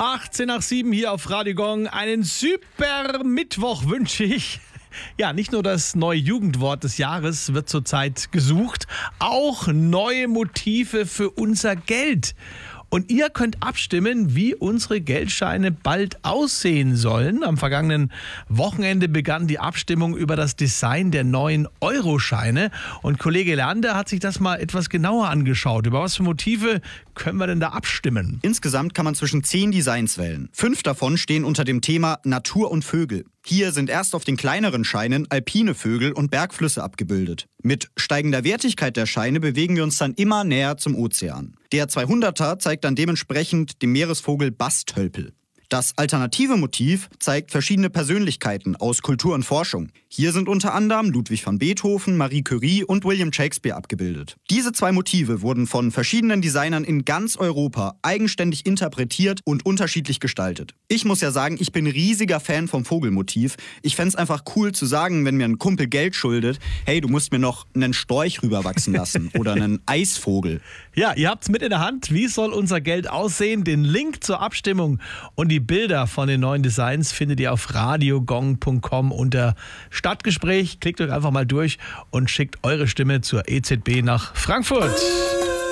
18 nach 7 hier auf Radio Gong. Einen super Mittwoch wünsche ich. Ja, nicht nur das neue Jugendwort des Jahres wird zurzeit gesucht, auch neue Motive für unser Geld. Und ihr könnt abstimmen, wie unsere Geldscheine bald aussehen sollen. Am vergangenen Wochenende begann die Abstimmung über das Design der neuen Euroscheine. Und Kollege Leander hat sich das mal etwas genauer angeschaut. Über was für Motive können wir denn da abstimmen? Insgesamt kann man zwischen 10 Designs wählen. 5 davon stehen unter dem Thema Natur und Vögel. Hier sind erst auf den kleineren Scheinen alpine Vögel und Bergflüsse abgebildet. Mit steigender Wertigkeit der Scheine bewegen wir uns dann immer näher zum Ozean. Der 200er zeigt dann dementsprechend den Meeresvogel Bastölpel. Das alternative Motiv zeigt verschiedene Persönlichkeiten aus Kultur und Forschung. Hier sind unter anderem Ludwig van Beethoven, Marie Curie und William Shakespeare abgebildet. Diese 2 Motive wurden von verschiedenen Designern in ganz Europa eigenständig interpretiert und unterschiedlich gestaltet. Ich muss ja sagen, ich bin riesiger Fan vom Vogelmotiv. Ich fände es einfach cool zu sagen, wenn mir ein Kumpel Geld schuldet, hey, du musst mir noch einen Storch rüberwachsen lassen oder einen Eisvogel. Ja, ihr habt's mit in der Hand. Wie soll unser Geld aussehen? Den Link zur Abstimmung und die Bilder von den neuen Designs findet ihr auf radiogong.com unter Stadtgespräch. Klickt euch einfach mal durch und schickt eure Stimme zur EZB nach Frankfurt.